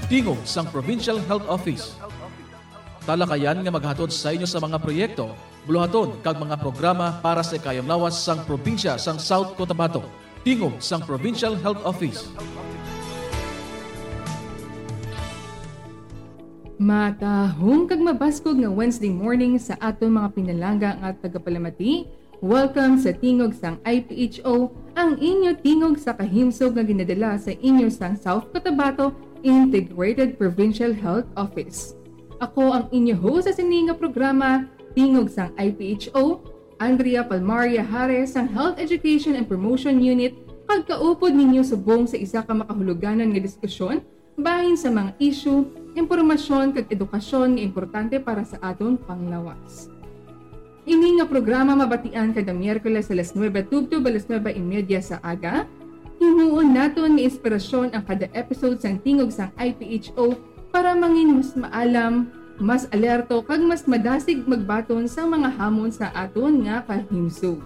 tingog sang Provincial Health Office. Talakayan nga maghatod sa inyo sa mga proyekto, buluhaton kag mga programa para sa kayong lawas sang probinsya sang South Cotabato. Tingog sang Provincial Health Office. Matahong kag mabaskog nga Wednesday morning sa aton mga pinalangga nga tagapalamati. Welcome sa tingog sang IPHO, ang inyo tingog sa kahimsog nga ginadala sa inyo sang South Cotabato Integrated Provincial Health Office. Ako ang inyo host sa sining nga programa, tingog sang IPHO, Andrea Palmaria Hares sang Health Education and Promotion Unit, pagkaupod ninyo subong sa isa ka makahuluganan nga diskusyon bahin sa mga issue, impormasyon kag edukasyon nga importante para sa aton panglawas. Ini nga programa mabatian kada Miyerkules alas 9 tubtob alas 9:30 sa aga. Himuon naton nga inspirasyon ang kada episode sang tingog sang IPHO para mangin mas maalam, mas alerto kag mas madasig magbaton sa mga hamon sa aton nga kahimsog.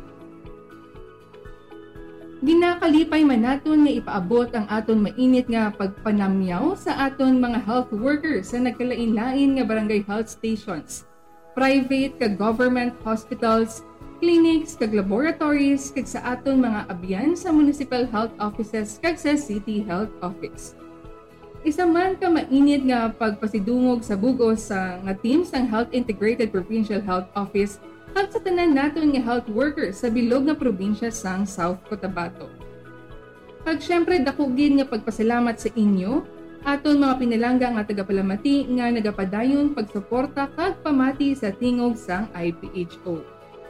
Ginakalipay man naton nga ipaabot ang aton mainit nga pagpanamyaw sa aton mga health workers sa nagkalain-lain nga barangay health stations, private kag government hospitals, clinics kag laboratories kag sa aton mga abyan sa municipal health offices kag sa city health office. Isa man ka mainit nga pagpasidungog sa bugos sa nga team sang Health Integrated Provincial Health Office at sa tanan naton nga health workers sa bilog nga probinsya sang South Cotabato. Kag syempre dakugin nga pagpasalamat sa inyo aton mga pinalangga nga tagapalamati nga nagapadayon pagsuporta kag pamati sa tingog sang IPHO.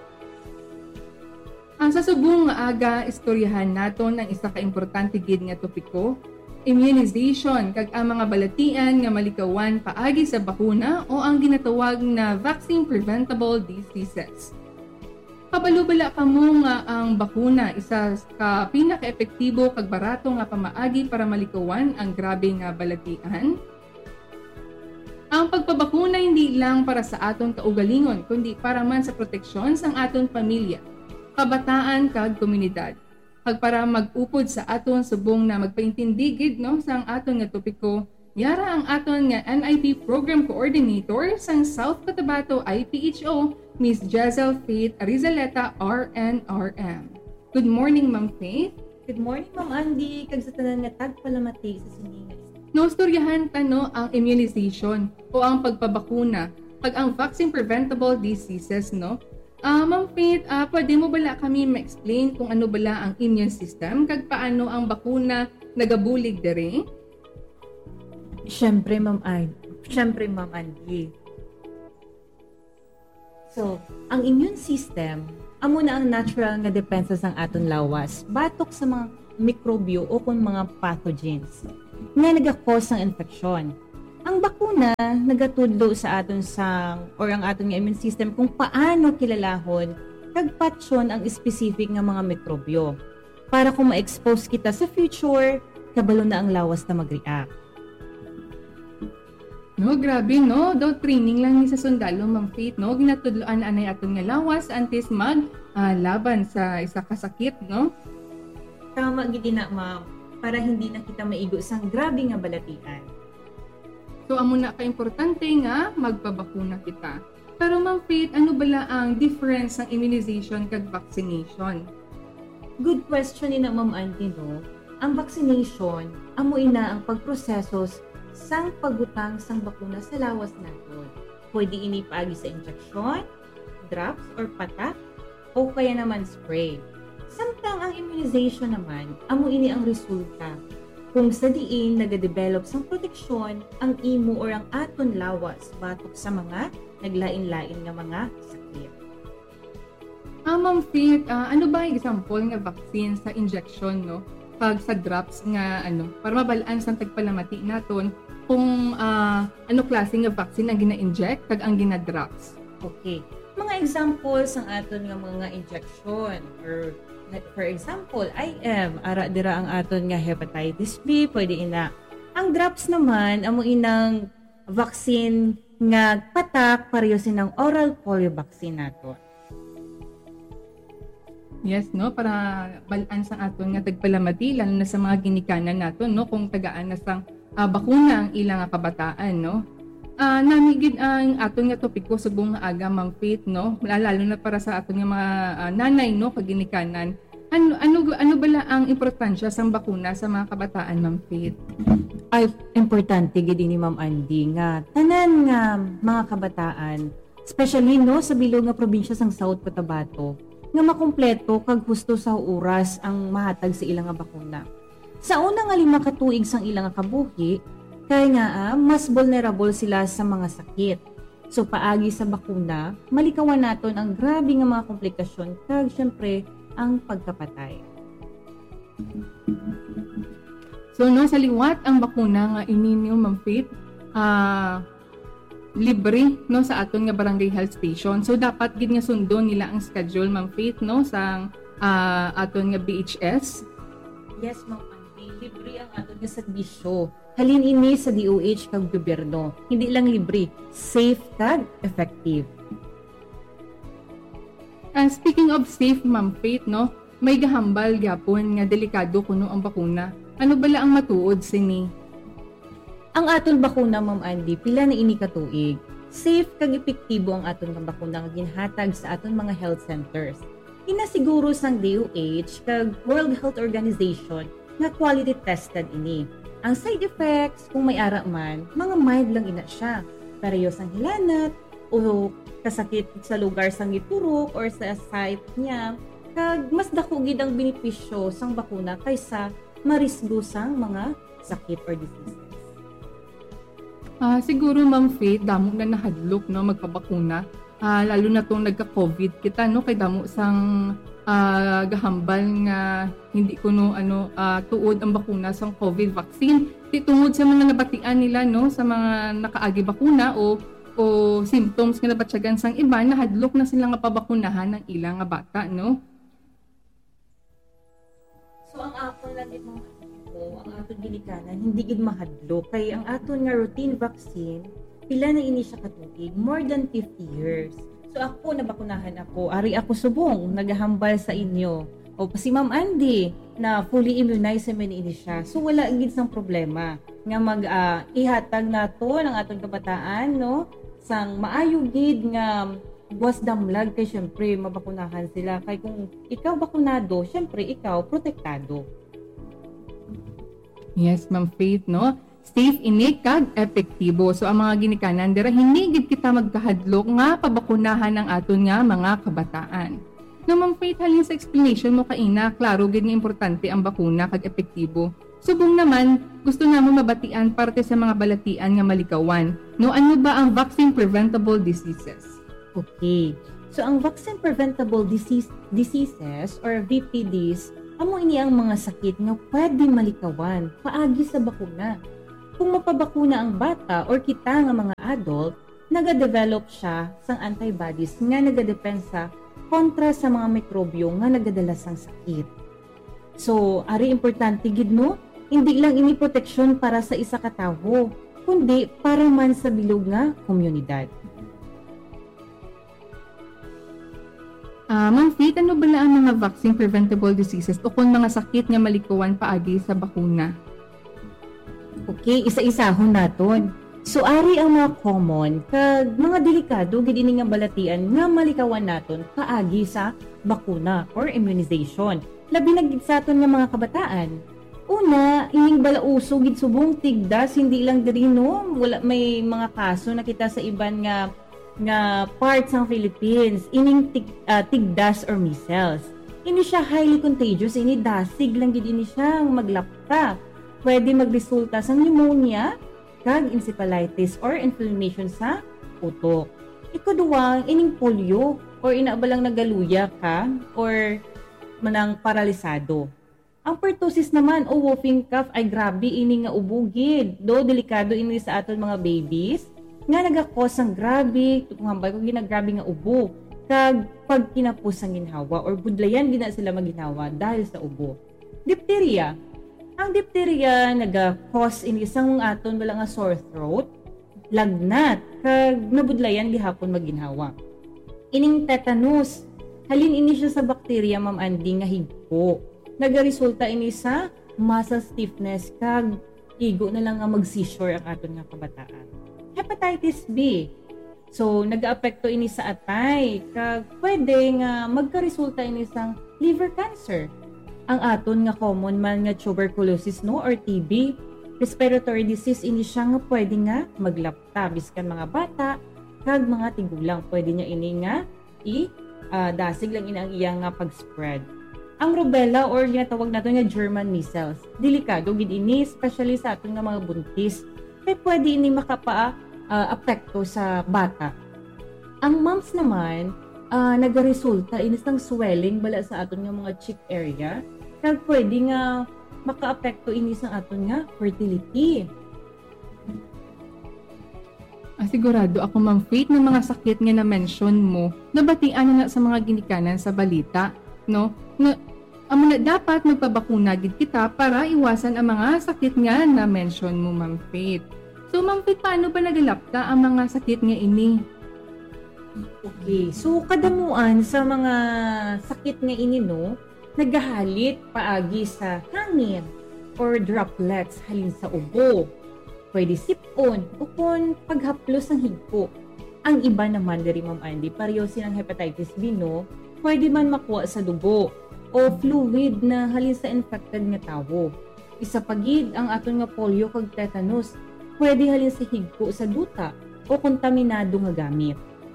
Ang sa subong nga aga istoryahan naton ang isa ka importante gid nga topiko, immunization kag ang mga balatian nga malikawan paagi sa bakuna o ang ginatawag na vaccine preventable diseases. Kabalubala kamo nga ang bakuna isa ka pinaka-epektibo kag barato nga pamaagi para malikawan ang grabe nga balatian. Ang pagpabakuna hindi lang para sa aton kaugalingon kundi para man sa proteksyon sang aton pamilya, kabataan kag komunidad. Kag para mag-upod sa aton subong na magpaintindi gid no sang aton nga topiko, yara ang aton nga NIP Program Coordinator sang South Cotabato IPHO, Ms. Jazel Faith Arizaleta, RNRM. Good morning, Ma'am Faith. Good morning, Ma'am Andy. Kag sa tanan nga tagpalamati sa siningas. No, storyahan ta no ang immunization o ang pagpabakuna kag ang vaccine preventable diseases no. Ma'am Faith, pwede mo bala kami ma-explain kung ano bala ang immune system kag paano ang bakuna nagabulig dere? Siyempre, Ma'am Andy. So, ang immune system, amo na ang natural nga depensa sang aton lawas, batok sa mga mikrobyo o kung mga pathogens nga nagakos ng infeksyon. Ang bakuna nagatudlo sa aton ang aton nga immune system kung paano kilalahon kag patsyon ang specific nga mga mikrobyo para kung ma-expose kita sa future, kabalo na ang lawas na mag-react. No, grabe no. Daw training lang ni sa sundalo, Ma'am Faith, no. Ginatudloan anay aton nga lawas antes laban sa isa ka sakit, no. Tama gid na, Ma'am, para hindi na kita maigo sang grabe nga balatian. So amo na ka importante nga magpabakuna kita. Pero Ma'am Faith, ano bala ang difference ng immunization kag vaccination? Good question ni na, Ma'am Andy, no. Ang vaccination amo ina ang pagprosesos sang pagbutang sang bakuna sa lawas naton. Pwede ini paagi sa injection, drops or patak, o kaya naman spray. Samtang ang immunization naman, amo ini ang resulta kung sa diin nagadevelop sang proteksyon ang imo or ang aton lawas batok sa mga naglain-lain nga mga sakit. Ma'am Faith, ano ba ang example nga vaccine sa injection, no? Pag sa drops nga para mabalaan sa tagpalamati naton kung ano klase nga vaccine ang gina-inject kag ang gina-drops. Okay. Mga examples ang aton nga mga injection or for example, IM, ara dira ang aton nga hepatitis B, pwede ina. Ang drops naman amo inang vaccine nga patak pareho sinang oral polio vaccine naton. Yes, no, para balaan sa aton nga tagpalamati lalo na sa mga ginikanan naton, no, kung tagaan na sang bakuna ang ilang kabataan, no? Namigid ang aton nga topiko sa buong aga, Ma'am Faith, no? Lalo na para sa aton nga mga nanay, no, kaginikanan. Ano bala ang importansya sa bakuna sa mga kabataan, Ma'am Faith? Ay importante gid ni Ma'am Andy nga tanan nga mga kabataan, especially no sa bilog nga probinsya sang South Cotabato, nga makumpleto kag husto sa oras ang mahatag sa ilang nga bakuna. Sa una nga 5 ka tuig sang ilang nga kabuhi, kay nga mas vulnerable sila sa mga sakit. So paagi sa bakuna, malikawan naton ang grabe nga mga komplikasyon kag syempre ang pagkapatay. So no, sa liwat ang bakuna nga ininyo, Ma'am Faith, libre no sa aton nga barangay health station. So dapat gid nga sundon nila ang schedule, Ma'am Faith, no sa aton nga BHS. Yes, Ma'am Andy, libre ang aton nga serbisyo. Halin ini sa DOH kag gobyerno. Hindi lang libre, safe kag effective. Speaking of safe, Ma'am Faith, no, may gahambal gyapon nga delikado kuno ang bakuna. Ano bala ang matuod sini? Ang aton bakuna, Ma'am Andy, pila na ini ka tuig. Safe kag epektibo ang aton nga bakuna nga ginhatag sa aton mga health centers. Inasiguro sang DOH kag World Health Organization nga quality tested ini. Ang side effects, kung may ara man, mga mild lang ina siya. Parehas ang hilanat o kasakit sa lugar sang giturok or sa site niya, kag mas dako gid ang benepisyo sang bakuna kaysa marisgo sang mga sakit or diseases. Siguro, Ma'am Faith, damo na nahadlok, no, magpabakuna. Lalo na tong nagka-COVID kita, no, kay damo sang gahambal nga hindi kuno tuod ang bakuna sang COVID vaccine. Tungod sa mga nabatian nila, no, sa mga nakaagi bakuna o symptoms nga nabatsyagan sang iba, nahadlok na sila nga pabakunahan ng ilang nga bata, no? So ang aton lang din mga ang aton ginikanan hindi gid mahadlok kay ang aton nga routine vaccine pila na ini siya katuig, more than 50 years. So ako nabakunahan ako, ari ako subong nagahambal sa inyo. O si Ma'am Andy na fully immunized sa ini siya. So wala gid sang problema nga ihatag nato ang aton kabataan, no, sang maayo gid nga buwas damlag kay syempre mabakunahan sila kay kung ikaw bakunado syempre ikaw protektado. Yes, Ma'am Faith, no, safe ini kag epektibo. So ang mga ginikanan dira hindi gid kita magkahadlok nga pabakunahan ang aton nga mga kabataan. No, Ma'am Faith, halin sa explanation mo kaina, klaro gid nga importante ang bakuna kag epektibo. Subong naman, gusto namo mabatian parte sa mga balatian nga malikawan. No, ano ba ang vaccine preventable diseases? Okay. So ang vaccine preventable diseases or VPDs, amo ini ang mga sakit nga pwede malikawan paagi sa bakuna. Kung mapabakuna ang bata or kita nga mga adult, nagadevelop siya sang antibodies nga nagadepensa kontra sa mga mikrobyo nga nagadala sang sakit. So, ari importante gid, no? Hindi lang ini proteksyon para sa isa ka tawo, kundi para man sa bilog nga komunidad. Ma'am Faith, ano ba ang mga vaccine preventable diseases o kung mga sakit nga malikawan paagi sa bakuna? Okay, isa-isahon naton. So ari ang mga common kag mga delikado gid ini nga balatian nga malikawan naton paagi sa bakuna or immunization. Labi na gid sa aton nga mga kabataan. Una, ining balauso gid subong tigdas, hindi lang diri, no, wala may mga kaso na kita sa iban nga parts ng Philippines, ining tigdas or measles. Ini siya highly contagious, ini dasig lang gid ini siya maglapta. Pwede magresulta sa pneumonia, kag encephalitis or inflammation sa utok. Ikaduwa, ining polio or inaabalang nagaluya ka or manang paralisado. Ang pertussis naman o whooping cough ay grabe ini nga ubugid. Do delikado ini sa aton mga babies nga nagakos ang grabe, kung hambal ko ginagrabe nga ubo, kag pag kinapos ang ginhawa or budlayan gina sila magginhawa dahil sa ubo. Diphtheria. Ang diphtheria naga-cause ini isang aton wala nga sore throat, lagnat, kag nabudlayan gihapon magginhawa. Ining tetanus, halin ini siya sa bakterya, Ma'am Andy, nga higpo. Nagaresulta ini sa muscle stiffness kag igo na lang nga mag-seizure ang aton nga kabataan. Hepatitis B. So, nag-aapekto ini sa atay. Kag pwede nga magka-resulta ini sang liver cancer. Ang aton nga common man nga tuberculosis no or TB, respiratory disease ini siya nga pwede nga maglapta biskan mga bata kag mga tigulang. Pwede niya ini nga dasig lang ini ang iyang nga pag-spread. Ang rubella or ginatawag nato nga German measles, delikado gid ini especially sa aton nga mga buntis. Kay pwede ini apekto sa bata. Ang mumps naman, nagaresulta ini sang swelling bala sa aton nga mga cheek area. Kag pwede nga makaapekto ini sa aton nga fertility. Sigurado ako, Ma'am Faith, ng mga sakit nga na-mention mo, nabatian na sa mga ginikanan sa balita, no? Amo na dapat magpabakuna gid kita para iwasan ang mga sakit nga na-mention mo, Ma'am Faith. So, Ma'am Faith, paano ba nagalapta ang mga sakit nga ini? Okay, so kadamuan sa mga sakit nga ini, no, nagahalit paagi sa hangin or droplets halin sa ubo. Pwede sipon o kung paghaplos ng higpo. Ang iba naman dari Ma'am Andy, pareho silang hepatitis B, no, pwede man makuha sa dugo o fluid na halin sa infected nga tawo. Isa pagid ang aton nga polio kag tetanus, pwede halin sa higpo sa duta o kontaminado nga gamit.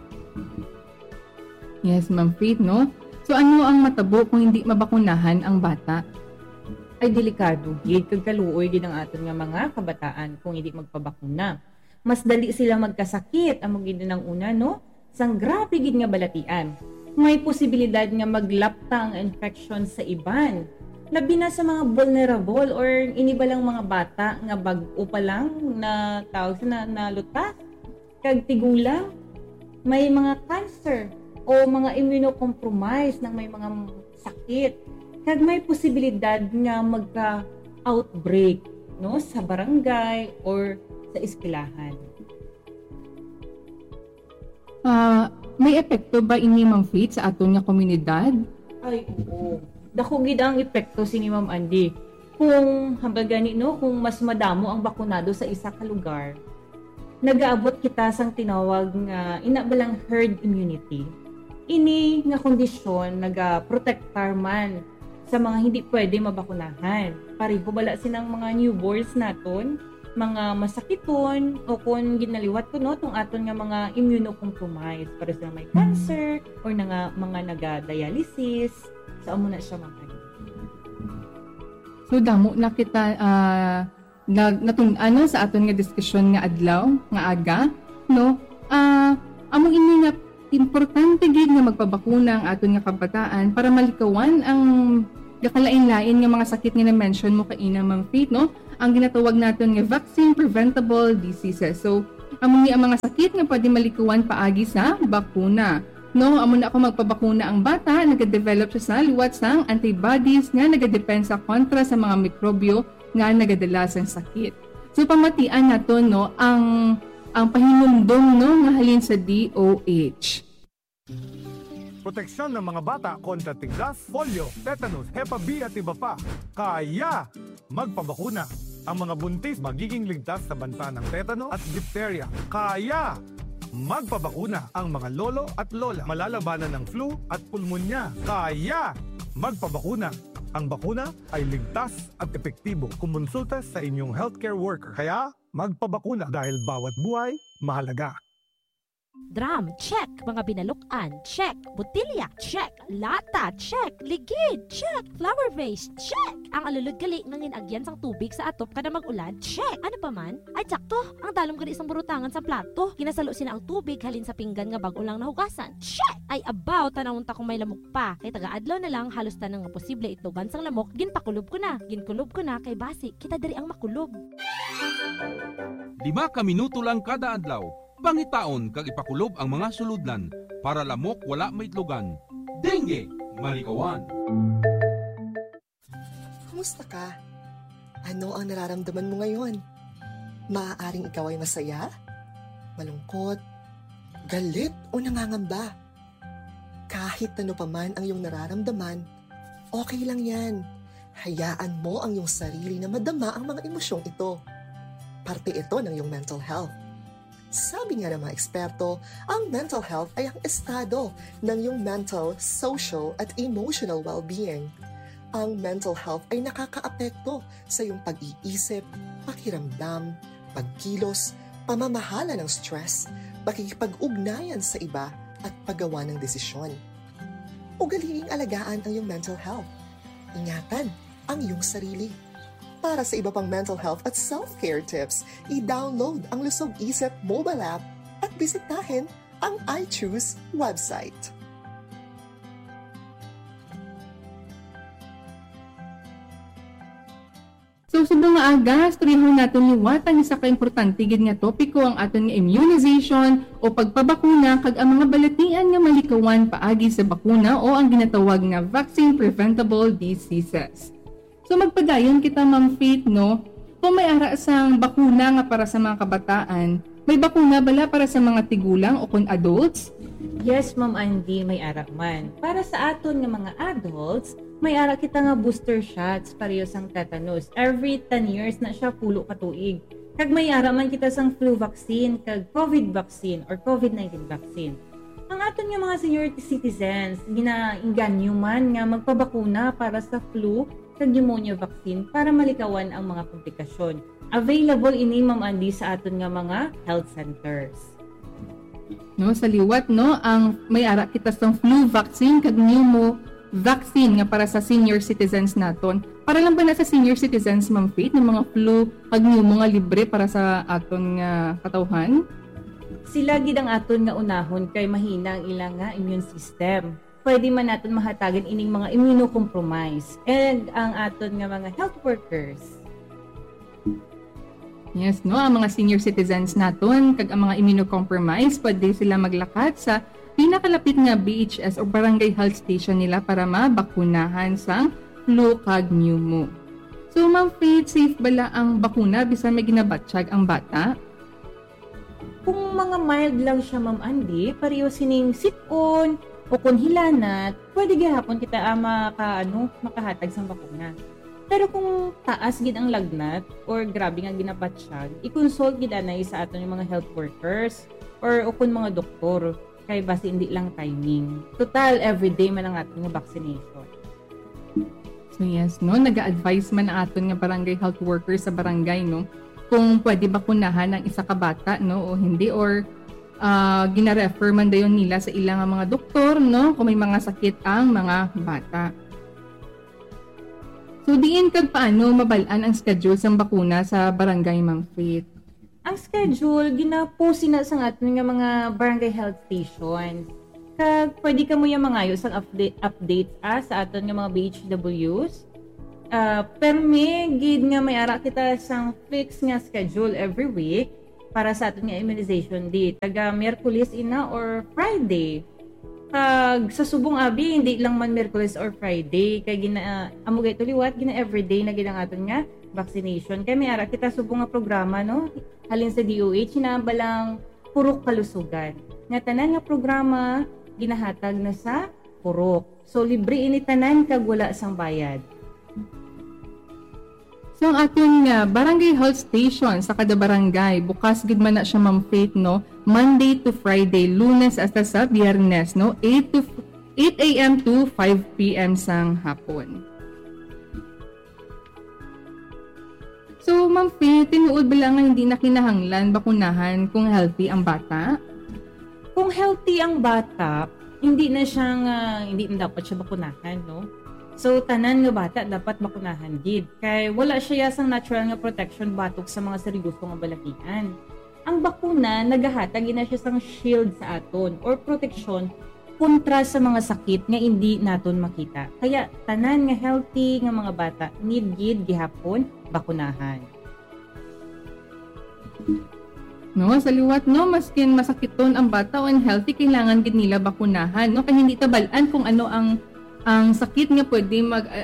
Yes, Ma'am Faith, no? So ano ang matabo kung hindi mabakunahan ang bata? Ay delikado gid kag kaluoy gid ang aton nga mga kabataan kung hindi magpabakuna. Mas dali sila magkasakit amo gid nang una, no? Sang grabe gid nga balatian. May posibilidad nga maglapta ang infection sa iban. Labi na sa mga vulnerable or inibalang mga bata nga bag-o pa lang na tawag sa nalutas. Kag tigulang may mga cancer o mga immunocompromised ng may mga sakit. Kag may posibilidad nga magka-outbreak, no, sa barangay or sa eskwelahan. May epekto ba ini, Ma'am Faith, sa aton nga komunidad? Ay, oo. Dako gid ang epekto sini Ma'am Andy. Kung hambal gani, no, kung mas madamo ang bakunado sa isa ka lugar, nagaabot kita sang tinawag nga inabalang herd immunity. Ini nga kondisyon naga-protektar man sa mga hindi pwede mabakunahan. Pareho bala sinang mga newborns naton, mga masakiton, o kung ginaliwat ko, no, tong aton nga mga immunocompromised, para sa may cancer, or mga naga-dialysis, so amo na siya mga. So damo na kita natun-ano sa aton nga diskusyon nga adlaw, nga aga, no? Among ini nga importante gid nga magpabakuna ang aton nga kabataan para malikawan ang gakalain-lain nga mga sakit nga na-mention mo kaina, Ma'am Faith, no? Ang ginatawag naton nga vaccine preventable diseases. So, among ni ang mga sakit nga pwede malikawan paagi sa bakuna. No, amo na ako magpabakuna ang bata, nagadevelop siya sa liwat sang antibodies nga nagadepensa kontra sa mga mikrobyo nga nagadala sang sakit. So, pamatian naton, no, ang pahinumdom, no, nga halin sa DOH. Proteksyon ng mga bata kontra tiglas, polio, tetanus, Hepa B at iba pa. Kaya magpabakuna. Ang mga buntis magiging ligtas sa banta ng tetano at diphtheria. Kaya magpabakuna. Ang mga lolo at lola malalabanan ng flu at pulmonya. Kaya magpabakuna. Ang bakuna ay ligtas at epektibo. Kumonsulta sa inyong healthcare worker. Kaya magpabakuna dahil bawat buhay mahalaga. Drum, check. Mga binalukan, check. Botilya, check. Lata, check. Ligid, check. Flower vase, check. Ang alulod gali ng inagyan sang tubig sa atop kada mag-ulan, check. Ano pa man? Ay, sakto. Ang dalom gali isang burutangan sa plato. Ginasalo sina ang tubig halin sa pinggan nga bago lang nahugasan, check. Ay, abaw, tanawon ta kung may lamok pa. Kay taga-adlaw na lang, halos tanang nga posible itlogan sang lamok, ginpakulob ko na. Ginkulob ko na, kay basi, kita dari ang makulob. 5 ka minuto lang kada adlaw. Pangitaon kag ipakulob ang mga suludlan para lamok wala maitlogan. Dengue, malikawan. Kumusta ka? Ano ang nararamdaman mo ngayon? Maaaring ikaw ay masaya, malungkot, galit o nangangamba. Kahit ano pa man ang iyong nararamdaman, okay lang yan. Hayaan mo ang iyong sarili na madama ang mga emosyong ito. parte ito ng iyong mental health. Sabi nga ng mga eksperto, ang mental health ay ang estado ng iyong mental, social at emotional well-being. Ang mental health ay nakakaapekto sa iyong pag-iisip, pakiramdam, pagkilos, pamamahala ng stress, pakikipag-ugnayan sa iba at paggawa ng desisyon. Ugaliing alagaan ang iyong mental health. Ingatan ang iyong sarili. Para sa iba pang mental health at self-care tips, i-download ang Lusog Isip mobile app at bisitahin ang iChoose website. So subong nga aga, storyahan natin liwatan isa ka importante gid nga topiko ang aton nga immunization o pagpabakuna kag ang mga balatian nga malikawan paagi sa bakuna o ang ginatawag nga vaccine preventable diseases. So magpadayon kita Ma'am Faith, no? Kung may ara sang bakuna nga para sa mga kabataan, may bakuna bala para sa mga tigulang o kung adults? Yes, Ma'am Andy, may ara man. Para sa aton nga mga adults, may ara kita nga booster shots pareho sang tetanus. Every 10 years na siya pulo ka tuig. Kag may ara man kita sang flu vaccine, kag COVID vaccine or COVID-19 vaccine. Ang aton nga mga senior citizens, ginainganyo man nga magpabakuna para sa flu kag pneumonia vaccine para malikawan ang mga komplikasyon. Available ini Ma'am Andy sa aton nga mga health centers. No, sa liwat no, ang may ara kita sang flu vaccine kag pneumo vaccine nga para sa senior citizens naton. Para lang ba na sa senior citizens Ma'am Faith ng mga flu kag pneumo nga libre para sa aton nga katawhan? Sila gid ang aton nga unahon kay mahina ang ilang nga immune system. Pwede man natin mahatagan ining mga immunocompromised and ang aton nga mga health workers. Yes, no, ang mga senior citizens naton kag ang mga immunocompromised pwede sila maglakad sa pinakalapit nga BHS o barangay health station nila para mabakunahan sa flu kag pneumo. So, Ma'am Faith, safe bala ang bakuna bisan may ginabatsyag ang bata? Kung mga mild lang siya Ma'am Andy, pareho sining sipon o kung hilanat, pwede gihapon kita makahatag sa bakuna. Pero kung taas gid ang lagnat or grabe nga ginabatsyag, i-consult gid anay sa aton yung mga health workers or kung mga doktor kay base hindi lang timing. Total everyday man ang aton nga vaccination. So yes, no, naga-advise man ang aton nga barangay health workers sa barangay, no, kung pwede bakunahan ang isa ka bata, no, o hindi, or gina-refer man dayon nila sa ilang mga doktor, no, kung may mga sakit ang mga bata. So diin kag paano mabalaan ang schedule sang bakuna sa barangay Ma'am Faith? Ang schedule gina-post na sa aton nga mga barangay health stations. Kag pwede ka mo yung mangayo sang update sa aton nga mga BHWs. Pero may gid nga may ara kita sang fixed nga schedule every week para sa aton nga immunization date. Taga Miyerkules ina or Friday. Kag sa subong abi hindi lang man Miyerkules or Friday kay amo gayto liwat gina everyday na gid ang aton nga vaccination. Kay may ara kita subong nga programa, no, halin sa DOH na balang Purok Kalusugan. Nga tanan nga programa ginahatag na sa Purok. So libre ini tanan kag wala sang bayad. So ang ating barangay health station sa kada barangay, bukas gid man na siya Ma'am Faith, no, Monday to Friday, Lunes hasta sa Biyernes, no, 8 a.m. to 5 p.m. sang hapon. So Ma'am Faith, tinuod ba lang nga hindi na kinahanglan bakunahan kung healthy ang bata? Kung healthy ang bata, hindi na dapat siya bakunahan, no? So, tanan nga bata dapat bakunahan gid. Kay wala siya sang natural nga protection batok sa mga seryoso nga balakian. Ang bakuna, nagahatag na siya sang shield sa aton or protection kontra sa mga sakit nga hindi naton makita. Kaya, tanan nga healthy nga mga bata, need gid gihapon bakunahan. No, sa liwat, no, maskin masakiton ang bata o unhealthy, kailangan gid nila bakunahan, no, kaya hindi tabalaan kung ano ang sakit nga pwede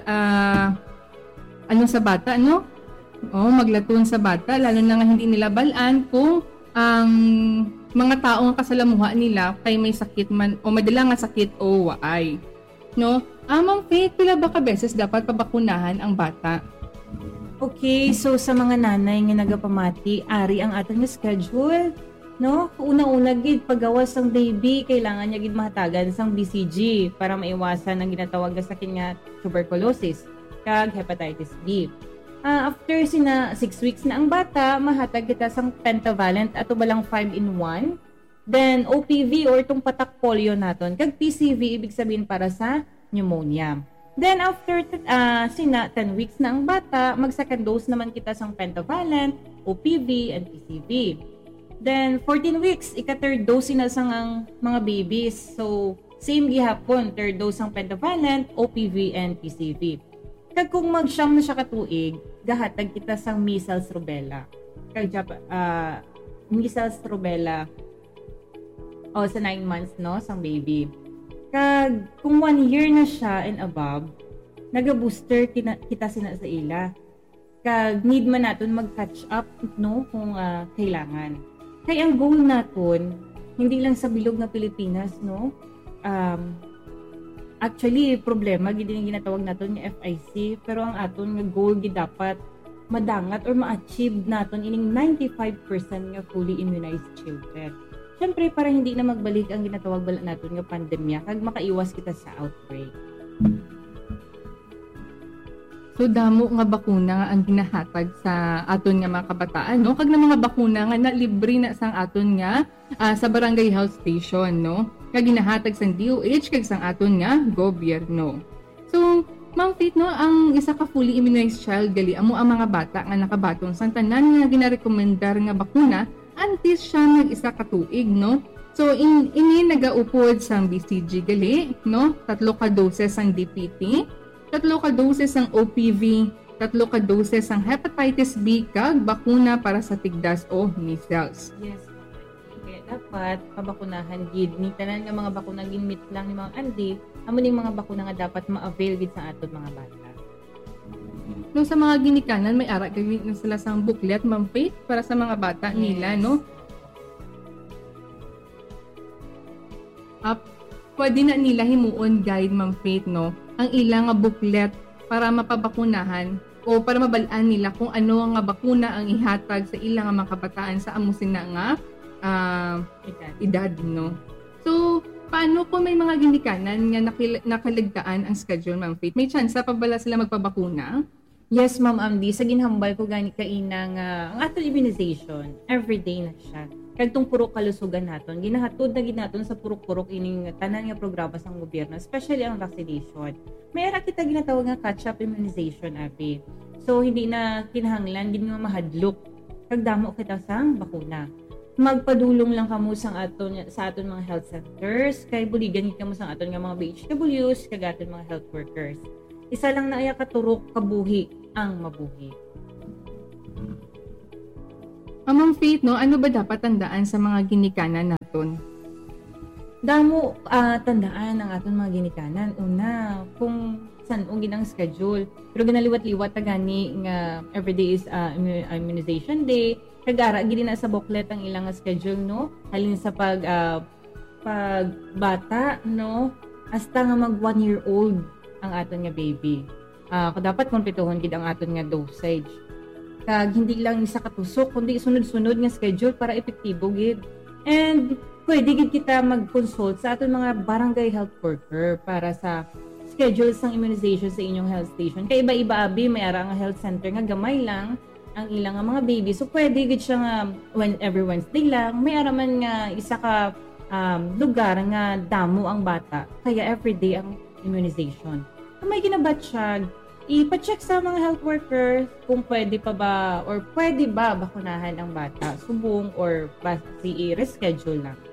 sa bata, no? Maglaton sa bata, lalo na nga hindi nila balaan kung ang mga tao nga kasalamuha nila kay may sakit man o madala nga sakit o waay. No? Ma'am Faith, pila ba ka beses dapat pabakunahan ang bata? Okay, so sa mga nanay nga nagapamati, ari ang aton nga schedule, no? Una-una gid paggawas ng baby, kailangan niya gid mahatagan sang BCG para maiwasan ang ginatawag nga sakit nga tuberculosis kag hepatitis B. After 6 weeks na ang bata, mahatag kita sang pentavalent ato balang 5-in-1. Then OPV or itong patak polio naton kag PCV, ibig sabihin para sa pneumonia. Then after 10 weeks na ang bata, mag second dose naman kita sang pentavalent, OPV and PCV. Then 14 weeks, ika-third dose na sang ang mga babies. So same gihapon, third dose sang pentavalent, OPV and PCV. Kag kung mag-siyam na siya katuig, gahatag kita sang measles rubella. Kag measles rubella sa 9 months no sang baby. Kag kung 1 year na siya and above, naga-booster kita sina sa ila. Kag need man naton mag-catch up no kung kailangan. Kay ang goal naton hindi lang sa bilog na Pilipinas no. Actually problema gid yung ginatawag naton nga FIC, pero ang aton nga goal gid dapat madangat or ma-achieve naton ining 95% nga fully immunized children. Siyempre, para hindi na magbalik ang ginatawag bala natin nga pandemya, kag makaiwas kita sa outbreak. So, damo nga bakuna nga ang ginahatag sa aton nga mga kabataan, no? Kag na mga bakuna nga na libre na sang aton nga sa barangay health station, no? Kag ginahatag sang DOH kag sang aton nga gobyerno. So, Ma'am Faith, no, ang isa ka fully immunized child gali amo ang mga bata nga nakabaton sang tanan nga ginarekomendar nga bakuna antes siya nag-isa ka tuig, no? So, ini nagaupod sang BCG gali, no? 3 ka doses sang DPT, 3 ka doses sang OPV, 3 ka doses sang hepatitis B, kag bakuna para sa tigdas o measles. Yes. Kaya dapat pabakunahan gid ni tanan nga mga bakuna ginmit lang ni mga andi, amo ning mga bakuna nga dapat ma-avail gid sa aton mga bata. No, sa mga ginikanan, may ara gawin na sila sang booklet, Ma'am Faith, para sa mga bata nila, no? Pwede na nila himuon guide, Ma'am Faith, no? Ang ilang nga booklet para mapabakunahan o para mabalaan nila kung ano nga bakuna ang ihatag sa ilang nga mga kabataan sa amusin na nga edad, no? So, paano kung may mga ginikanan nga nakaligtaan ang schedule, Ma'am Faith? May chance pa bala sila magpabakuna? Yes, Ma'am Amdi. Sa ginhambal ko gani kaina nga ang atong immunization, everyday na siya. Kag tong purok kalusugan naton, ginahatod na gid naton sa purok-purok ining tanan nga programa sang gobyerno, especially ang vaccination. May ara kita ginatawag nga catch-up immunization, abi. So hindi na kinahanglan gid nga mahadlok kag damo kita sang bakuna. Magpadulong lang kamo sa aton mga health centers, kay buligan gid kamo sa aton nga mga BHWs kag aton mga health workers. Isa lang na aya katurok kabuhi ang mabuhi. Ma'am Faith, no, ano ba dapat tandaan sa mga ginikanan naton? Damo tandaan ang aton mga ginikanan. Una, kung saan ang ginang schedule. Pero ginaliwat-liwat ta gani nga everyday is immunization day. Kagara gid na sa booklet ang ilang schedule, no? Halin sa pagbata, no? Hasta nga mag 1 year old ang aton nga baby. Dapat kumpletuhon gid ang aton nga dosage. Kag hindi lang isa katusok kundi sunod-sunod nga schedule para epektibo gid. And pwede gid kita mag-consult sa aton mga barangay health worker para sa schedule sang immunization sa inyong health station. Kay iba-iba abi, may ara nga health center nga gamay lang ang ilang nga mga baby. So pwede gid siya nga every Wednesday lang. May ara man nga isa ka lugar nga damo ang bata. Kaya everyday ang immunization. Kung may ginabatsyag, ipa-check sa mga health workers kung pwede pa ba or pwede ba bakunahan ang bata, subong or i-reschedule lang.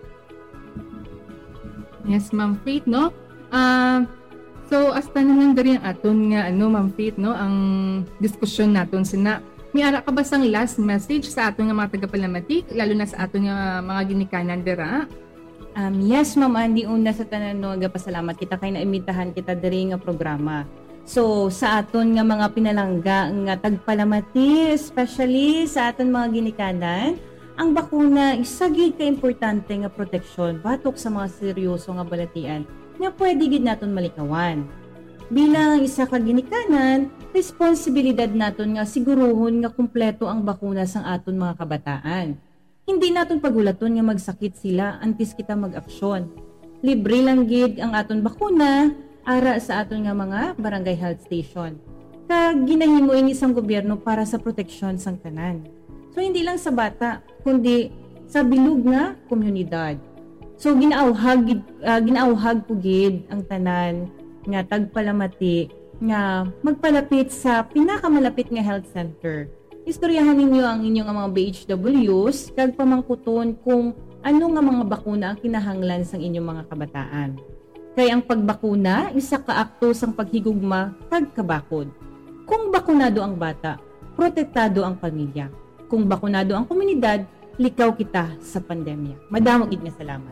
Yes, Ma'am Faith, no? So, hasta naman dari ang aton nga, Ma'am Faith, no? Ang diskusyon naton sina. May ara ka ba sang last message sa aton nga mga tagapalamati, lalo na sa aton nga mga ginikanan dira? Yes, Ma'am Andy, una sa tanan no, pasalamat kita kay naimitahan kita diri nga programa. So, sa aton nga mga pinalangga nga tagpalamati, especially sa aton mga ginikanan, ang bakuna isa gid ka importante nga proteksyon batok sa mga seryoso nga balatian nga pwede gid naton malikawan. Bilang isa ka ginikanan, responsibilidad naton nga siguruhon nga kumpleto ang bakuna sang aton mga kabataan. Hindi naton pagulaton nga magsakit sila antes kita mag-aksyon. Libre lang gid ang aton bakuna ara sa aton nga mga barangay health station. Kag ginahimo ini isang gobyerno para sa proteksyon sang tanan. So hindi lang sa bata, kundi sa bilog nga komunidad. So ginauhag ko gid ang tanan nga tagpalamati nga magpalapit sa pinakamalapit nga health center. Istoryahan ninyo ang inyong mga BHWs kag pamangkuton kung ano nga mga bakuna ang kinahanglan sang inyong mga kabataan. Kay ang pagbakuna isa ka akto sang paghigugma kag kabakod. Kung bakunado ang bata, protektado ang pamilya. Kung bakunado ang komunidad, likaw kita sa pandemya. Madamo gid nga salamat.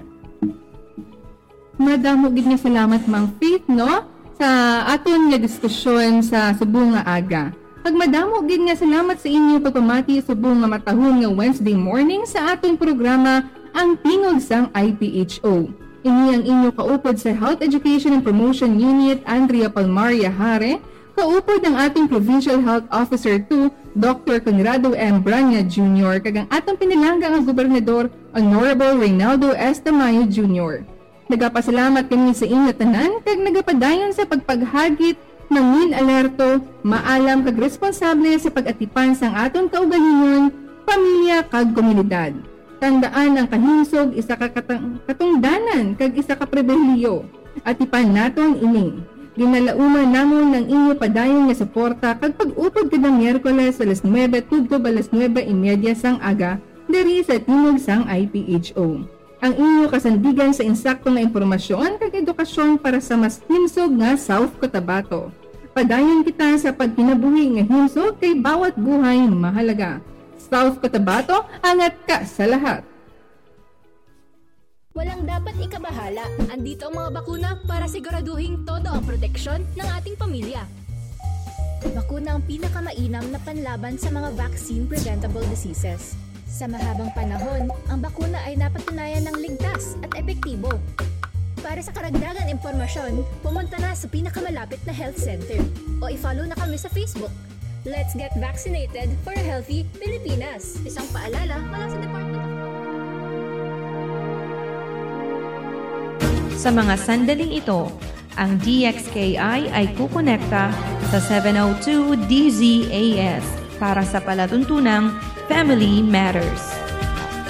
Madamo gid nga salamat Mang Faith, no? Sa aton nga diskusyon sa subong nga aga. Pag madamo gid nga salamat sa inyo pagpamati subong nga matahon nga Wednesday morning sa aton programa ang Tingog sang IPHO. Ini ang inyo kaupod sa Health Education and Promotion Unit Andrea Palmaria Hare, kaupod ang ating Provincial Health Officer 2, Dr. Conrado M. Branya Jr., kag ang atong pinilangga nga Gobernador, Honorable Reynaldo S. Tamayo Jr. Nagapasalamat kami sa inyo tanan, kag nagapadayon sa pagpaghagit, mangin alerto, maalam kag responsable sa pag-atipan sang aton kaugalingon, pamilya kag komunidad. Tandaan ang kahimsog, isa ka katungdanan, kag isa ka pribilehiyo. Atipan naton ini. Ginalauman namon ng inyo padayon nga suporta kag pag-upod kada Miyerkules alas 9 tugtob alas 9:30 sang aga diri sa Tingog sang IPHO. Ang inyo kasandigan sa insakto nga impormasyon kag edukasyon para sa mas himsog nga South Cotabato. Padayon kita sa pagkinabuhi nga himsog kay bawat buhay mahalaga. South Cotabato, angat ka sa lahat. Walang dapat ikabahala. Andito ang mga bakuna para siguraduhin todo ang proteksyon ng ating pamilya. Bakuna ang pinakamainam na panlaban sa mga vaccine-preventable diseases. Sa mahabang panahon, ang bakuna ay napatunayan ng ligtas at epektibo. Para sa karagdagan impormasyon, pumunta na sa pinakamalapit na health center o i-follow na kami sa Facebook. Let's get vaccinated for a healthy Pilipinas. Isang paalala mula sa Department of Sa mga sandaling ito, ang DXKI ay kukonekta sa 702 DZAS para sa palatuntunang Family Matters.